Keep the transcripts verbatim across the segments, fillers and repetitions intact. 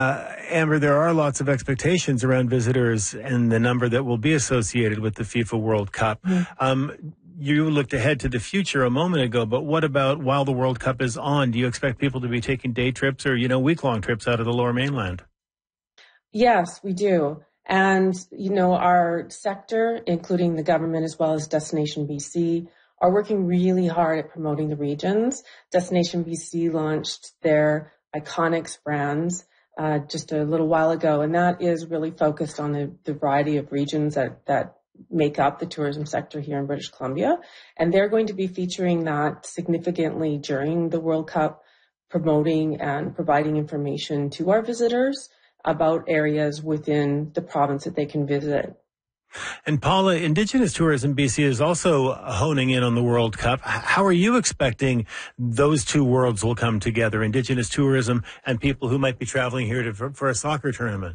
Uh, Amber, there are lots of expectations around visitors and the number that will be associated with the FIFA World Cup. Mm. Um, you looked ahead to the future a moment ago, but what about while the World Cup is on? Do you expect people to be taking day trips or, you know, week-long trips out of the Lower Mainland? Yes, we do. And, you know, our sector, including the government as well as Destination B C, are working really hard at promoting the regions. Destination B C launched their Iconics brands uh, just a little while ago, and that is really focused on the, the variety of regions that, that make up the tourism sector here in British Columbia. And they're going to be featuring that significantly during the World Cup, promoting and providing information to our visitors about areas within the province that they can visit. And Paula, Indigenous Tourism B C is also honing in on the World Cup. How are you expecting those two worlds will come together, Indigenous tourism and people who might be traveling here to, for, for a soccer tournament?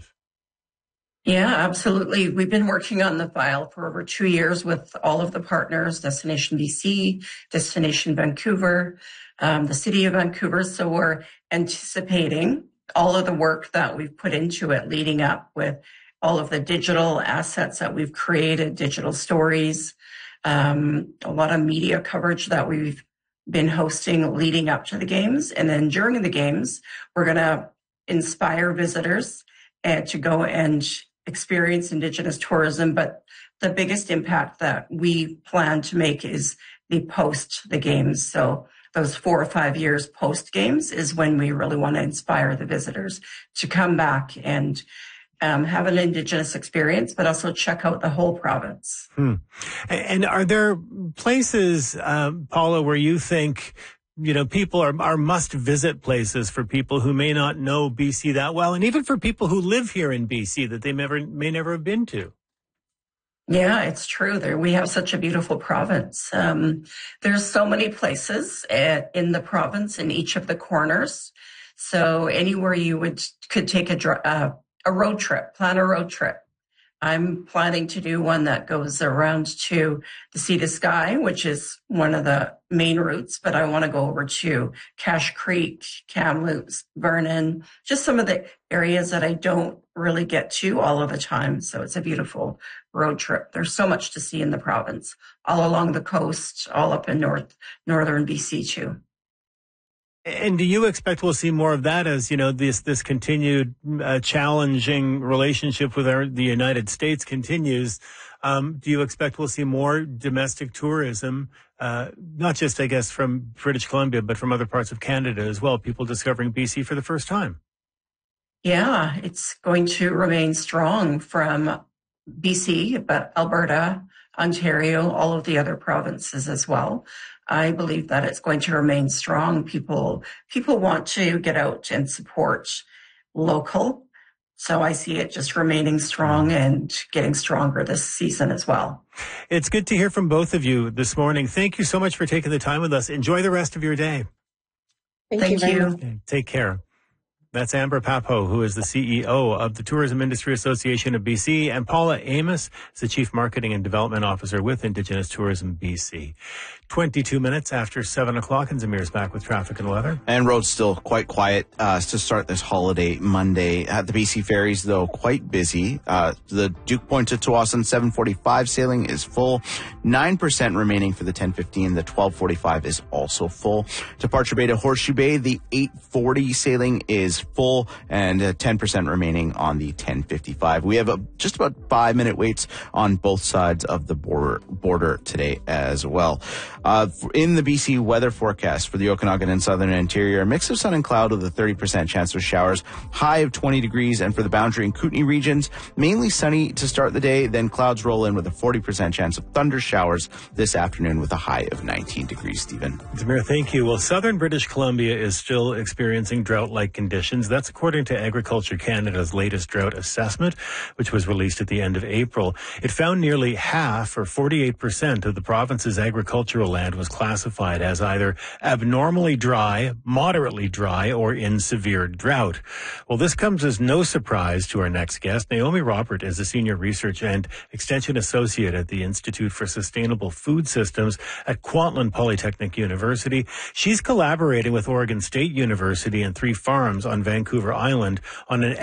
Yeah, absolutely. We've been working on the file for over two years with all of the partners, Destination B C, Destination Vancouver, um, the City of Vancouver. So we're anticipating all of the work that we've put into it leading up with all of the digital assets that we've created, digital stories, um, a lot of media coverage that we've been hosting leading up to the games. And then during the games, we're going to inspire visitors uh, to go and experience Indigenous tourism. But the biggest impact that we plan to make is the post the games. So those four or five years post games is when we really want to inspire the visitors to come back and Um, have an Indigenous experience, but also check out the whole province. Hmm. And are there places, uh, Paula, where you think, you know, people are, are must-visit places for people who may not know B C that well, and even for people who live here in B C that they never may never have been to? Yeah, it's true. There we have such a beautiful province. Um, there's so many places at, in the province, in each of the corners. So anywhere you would could take a uh, a road trip, plan a road trip. I'm planning to do one that goes around to the Sea to Sky, which is one of the main routes, but I want to go over to Cache Creek, Kamloops, Vernon, just some of the areas that I don't really get to all of the time. So it's a beautiful road trip. There's so much to see in the province, all along the coast, all up in north, northern B C too. And do you expect we'll see more of that as, you know, this this continued uh, challenging relationship with our, the United States continues? Um, do you expect we'll see more domestic tourism, uh, not just, I guess, from British Columbia, but from other parts of Canada as well, people discovering B C for the first time? Yeah, it's going to remain strong from B C, but Alberta, Ontario, all of the other provinces as well. I believe that it's going to remain strong. People, people want to get out and support local. So I see it just remaining strong and getting stronger this season as well. It's good to hear from both of you this morning. Thank you so much for taking the time with us. Enjoy the rest of your day. Thank, Thank you. you. you. Take care. That's Amber Papo, who is the C E O of the Tourism Industry Association of B C, and Paula Amos is the Chief Marketing and Development Officer with Indigenous Tourism B C. twenty-two minutes after seven o'clock, and Zamir's back with traffic and weather. And roads still quite quiet uh, to start this holiday Monday. At the B C ferries, though, quite busy. Uh, the Duke Point to Tsawwassen seven forty-five sailing is full. nine percent remaining for the ten fifteen. The twelve forty-five is also full. Departure Bay to Horseshoe Bay, the eight forty sailing is full, and uh, ten percent remaining on the ten fifty-five. We have uh, just about five minute waits on both sides of the border, border today as well. Uh, in the B C weather forecast for the Okanagan and Southern Interior, a mix of sun and cloud with a thirty percent chance of showers, high of twenty degrees, and for the Boundary and Kootenay regions, mainly sunny to start the day, then clouds roll in with a forty percent chance of thunder showers this afternoon with a high of nineteen degrees, Stephen. Zamir, thank you. Well, southern British Columbia is still experiencing drought-like conditions. That's according to Agriculture Canada's latest drought assessment, which was released at the end of April. It found nearly half, or forty-eight percent, of the province's agricultural land was classified as either abnormally dry, moderately dry, or in severe drought. Well, this comes as no surprise to our next guest. Naomi Robert is a senior research and extension associate at the Institute for Sustainable Food Systems at Kwantlen Polytechnic University. She's collaborating with Oregon State University and three farms on Vancouver Island on an